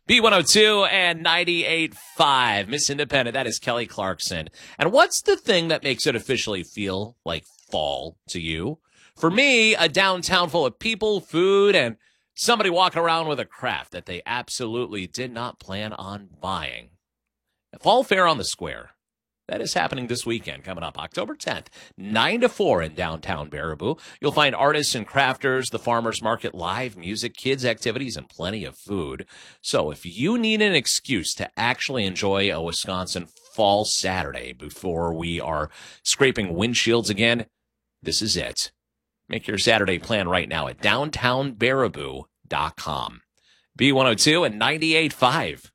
B102 and 98.5. Miss Independent, that is Kelly Clarkson. And what's the thing that makes it officially feel like fall to you? For me, a downtown full of people, food, and somebody walking around with a craft that they absolutely did not plan on buying. Fall Fair on the Square. That is happening this weekend, coming up October 10th, 9 to 4 in downtown Baraboo. You'll find artists and crafters, the farmers market, live music, kids' activities, and plenty of food. So if you need an excuse to actually enjoy a Wisconsin fall Saturday before we are scraping windshields again, this is it. Make your Saturday plan right now at downtownbaraboo.com. B102 and 98.5.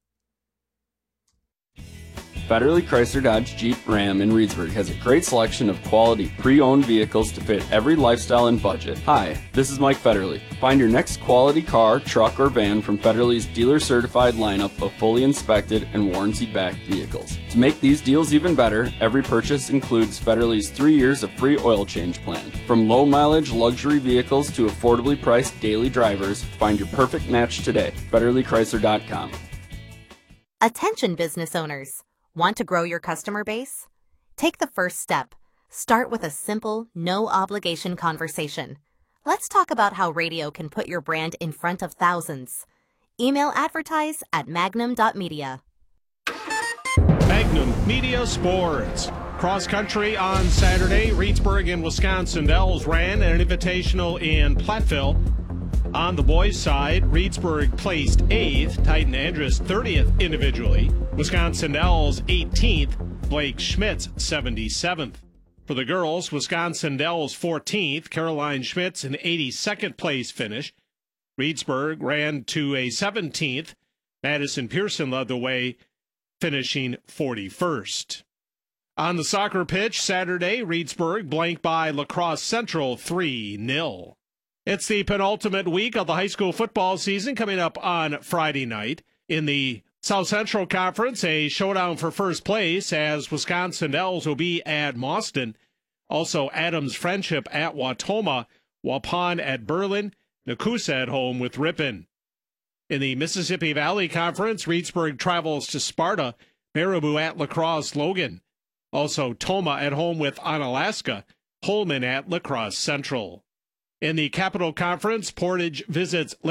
Federally Chrysler Dodge Jeep Ram in Reedsburg has a great selection of quality pre-owned vehicles to fit every lifestyle and budget. Hi, this is Mike Federle. Find your next quality car, truck, or van from Federle's dealer-certified lineup of fully inspected and warranty-backed vehicles. To make these deals even better, every purchase includes Federle's 3 years of free oil change plan. From low-mileage luxury vehicles to affordably priced daily drivers, find your perfect match today. FederleChrysler.com. Attention business owners. Want to grow your customer base? Take the first step. Start with a simple, no-obligation conversation. Let's talk about how radio can put your brand in front of thousands. Email advertise@magnum.media. Magnum Media Sports. Cross country on Saturday. Reedsburg and Wisconsin Dells ran an invitational in Platteville. On the boys' side, Reedsburg placed 8th, Titan Andrus 30th individually, Wisconsin Dells 18th, Blake Schmitz 77th. For the girls, Wisconsin Dells 14th, Caroline Schmitz an 82nd place finish. Reedsburg ran to a 17th, Madison Pearson led the way, finishing 41st. On the soccer pitch Saturday, Reedsburg blanked by La Crosse Central 3-0. It's the penultimate week of the high school football season coming up on Friday night. In the South Central Conference, a showdown for first place as Wisconsin Dells will be at Mauston. Also, Adams Friendship at Wautoma, Waupun at Berlin, Nakusa at home with Ripon. In the Mississippi Valley Conference, Reedsburg travels to Sparta, Baraboo at La Crosse Logan. Also, Toma at home with Onalaska, Holman at La Crosse Central. In the Capital Conference, Portage visits